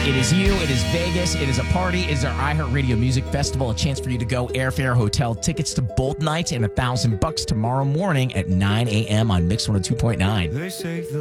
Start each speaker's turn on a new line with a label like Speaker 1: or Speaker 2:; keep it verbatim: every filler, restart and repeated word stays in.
Speaker 1: It is you. It is Vegas. It is a party. It is our iHeartRadio Music Festival. A chance for you to go. Airfare, hotel tickets to both nights, and a thousand bucks tomorrow morning at nine a.m. on Mix one oh two point nine.
Speaker 2: They say the